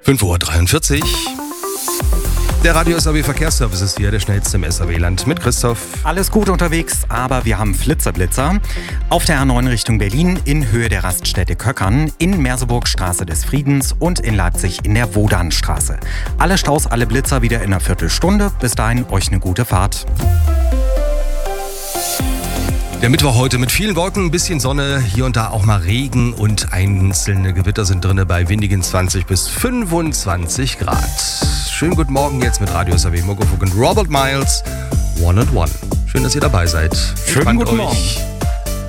5:43 Uhr. Der Radio SAW Verkehrsservice ist hier, der schnellste im SAW-Land mit Christoph. Alles gut unterwegs, aber wir haben Flitzer-Blitzer. Auf der A9 Richtung Berlin in Höhe der Raststätte Köckern, in Merseburg Straße des Friedens und in Leipzig in der Wodanstraße. Alle Staus, alle Blitzer wieder in einer Viertelstunde. Bis dahin euch eine gute Fahrt. Der Mittwoch heute mit vielen Wolken, ein bisschen Sonne, hier und da auch mal Regen und einzelne Gewitter sind drin bei windigen 20 bis 25 Grad. Schönen guten Morgen jetzt mit Radio SAW Muckefuck und Robert Miles, One and One. Schön, dass ihr dabei seid. Schönen guten Morgen.